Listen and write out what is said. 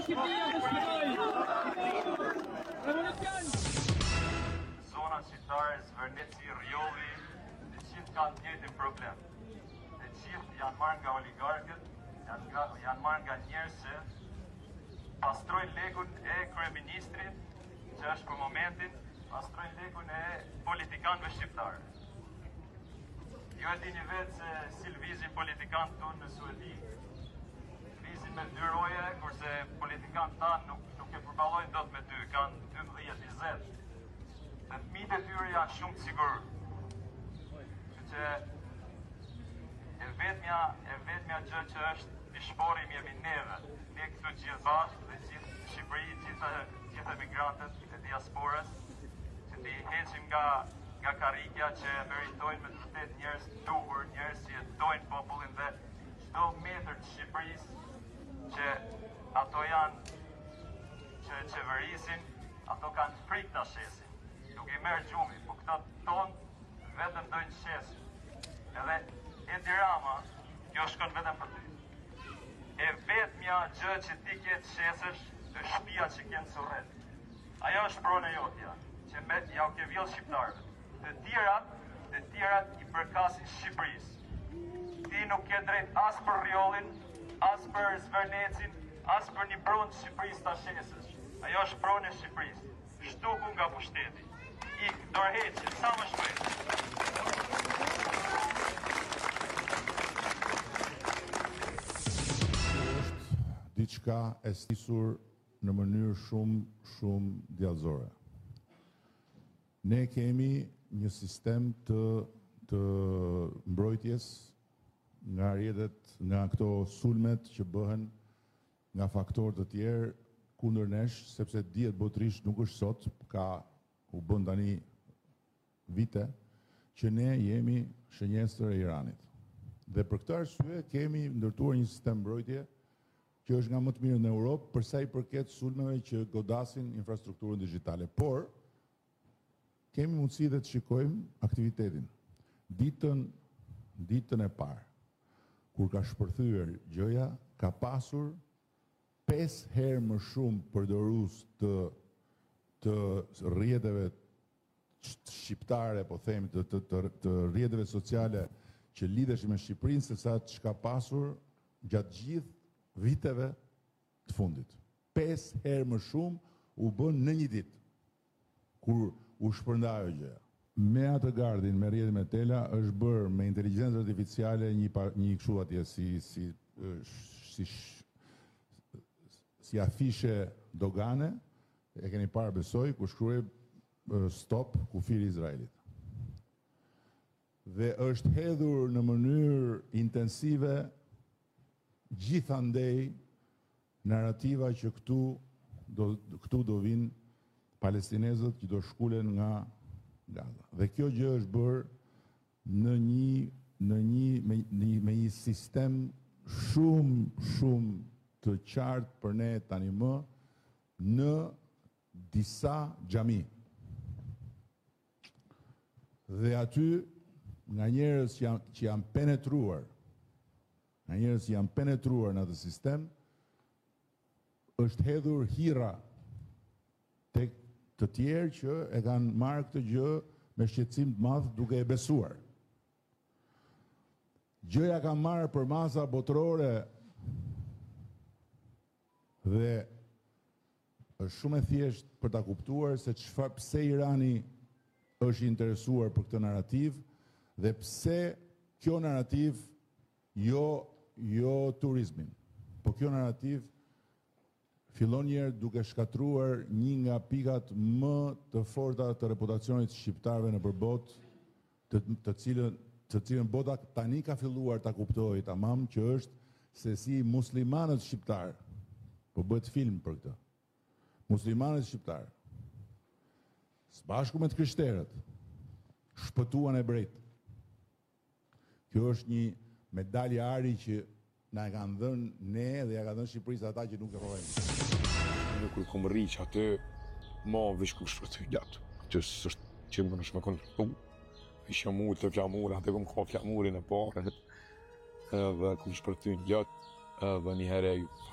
Zona shqiptare, Zvërneci, Rjovi, të gjithë kanë të njëjtin problem. Të gjithë janë marrë nga oligarkët, janë marrë nga njerëz që pastrojnë lekun e kryeministrit, që është për momentin, pastrojnë lekun e politikanëve shqiptarë. Ju e dini vetë se si lvizin politikanë tonë në Suedi. Lvizin me 2 roje, kurse politikanë tanë nuk e përballojnë dot me 2, kanë 12-20. Dhe fëmijët e tyre janë shumë të sigurë. Që e vetmja gjë që është pishporim jemi neve. Ne këtu gjithë bashkë dhe gjithë Shqipëri, gjithë emigrantët e diasporës, që t'i heqim nga karrikja që meritojnë me të vërtet njerëz të duhur, njerëz që jetojnë popullin dhe çdo metër të Shqipërisë që ato janë që qeverisin, ato kanë frikë ta shesin. Nuk i merr gjumi, po këta tonë vetëm dojnë shesin. Edhe Edi Rama, kjo shkon vetëm për ty. E vetmja gjë që ti ke të shesësh është shtëpia që ke në Surret. Ajo është pronë e jotja, që ja u ke vjellë shqiptarëve. Të tjerat i përkasin Shqipërisë. Ti nuk ke drejt as për Rjollin, as për Zvërnecin, as për një pronë të Shqipërisë ta shesësh. Ajo është pronë e Shqipërisë. Shtuku nga pushteti. Dorëheqje, sa më shpejt. Diçka e stisur në mënyrë shumë djallëzore. Ne kemi një sistem të mbrojtjes nga rrjetet, nga këto sulmet që bëhen nga faktorë të tjerë kundër nesh, sepse dihet botërisht nuk është sot, u bën tani vite që ne jemi shënjestër e Iranit. Dhe për këtë arsye kemi ndërtuar një sistem mbrojtje që është nga më të mirë në Europë për sa i përket sulmeve që godasin infrastrukturën digjitale. Por kemi mundësi dhe të shikojmë aktivitetin. Ditën e parë, kur ka shpërthyer gjëja, ka pasur 5 herë më shumë përdorues të rrjeteve shqiptare, po themi, të rrjeteve sociale që lidheshin me Shqipërinë, se sa që ka pasur gjatë gjithë viteve të fundit. 5 herë më shumë u bën në një ditë, kur u shpërndajë gjëja. Me atë gardin, me rrjetin me tela, është bërë me inteligjencë artificiale një kështu atje si afishe dogane, e keni parë besoj, ku shkruaj stop kufiri Izraelit. Dhe është hedhur në mënyrë intensive gjithandej narrativa që këtu do vinë palestinezët që do shkulen nga Gaza. Dhe kjo gjë është bërë me një sistem shumë të qartë për ne tani më në disa xhami. Dhe aty nga njerëz që janë penetruar në atë sistem, është hedhur hira tek të tjerë që e kanë marrë këtë gjë me shqetësim të madh duke e besuar. Gjëja ka marrë për masa botërore dhe është shumë e thjeshtë për ta kuptuar se pse Irani është interesuar për këtë narrativ dhe pse kjo narrativ jo turizmin, po kjo narrativ fillon njerë duke shkatruar një nga pikat më të forta të reputacionit shqiptarëve në përbot, të cilën bota tani ka filluar ta kuptojë tamam, që është se si muslimanët shqiptarë, po bëhet film për këtë, muslimanët shqiptarë, së bashku me të krishterët, shpëtuan e brejt. Kjo është një medalje ari që na e kanë dhënë ne dhe ja ka dhënë Shqipërisë ata që nuk e provojnë. Në kur kom rriq atë, ma vish ku shpëty gjatë. Që s'është që më nëshme konë shpëtu. Vish jamur të flamur, atë kom ka flamurin e parë. Edhe ku shpëty gjatë, edhe një herë